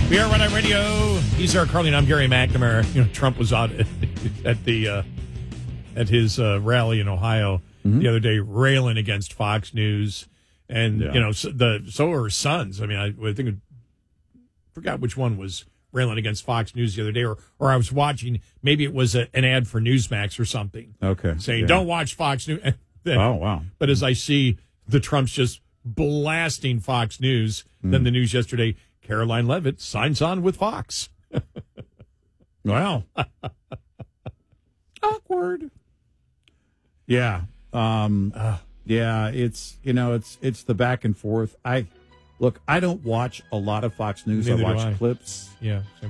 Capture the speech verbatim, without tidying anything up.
We are Red Eye Radio. He's our Carly, and I'm Gary McNamara. You know, Trump was out at the uh, at his uh, rally in Ohio mm-hmm. the other day, railing against Fox News, and yeah. you know, so the so are his sons. I mean, I, I think I forgot which one was railing against Fox News the other day, or or I was watching. Maybe it was a, an ad for Newsmax or something. Okay, saying yeah. don't watch Fox News. Then, oh wow! But as I see the Trumps just blasting Fox News, mm. then the news yesterday. Caroline Leavitt signs on with Fox. Wow. Awkward. Yeah. Um, uh, yeah, it's, you know, it's it's the back and forth. I Look, I don't watch a lot of Fox News. I watch I. clips. Yeah.